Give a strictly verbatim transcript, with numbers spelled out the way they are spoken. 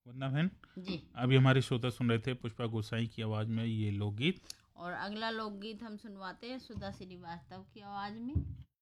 वंदना बहन, जी। अभी हमारे श्रोता सुन रहे थे पुष्पा गोसाई की आवाज़ में ये लोकगीत। और अगला लोकगीत हम सुनवाते हैं सुधा श्रीवास्तव की आवाज़ में।